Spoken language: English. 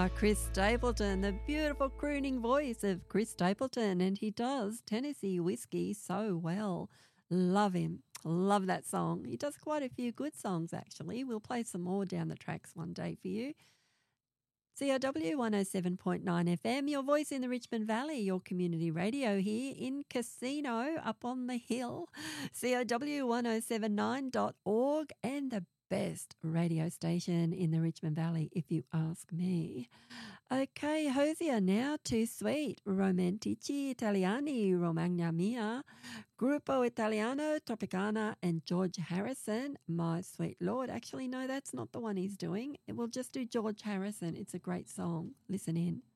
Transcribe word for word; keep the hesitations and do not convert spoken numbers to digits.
Ah, Chris Stapleton, the beautiful crooning voice of Chris Stapleton, and he does Tennessee Whiskey so well. Love him. Love that song. He does quite a few good songs, actually. We'll play some more down the tracks one day for you. C R W one oh seven point nine F M, your voice in the Richmond Valley, your community radio here in Casino up on the hill. C R W ten seventy-nine dot org and the best radio station in the Richmond Valley, if you ask me. Okay, Hosier now, Too Sweet, Romantici Italiani, Romagna Mia, Gruppo Italiano, Tropicana, and George Harrison, My Sweet Lord. Actually, no, that's not the one he's doing. We'll just do George Harrison. It's a great song. Listen in.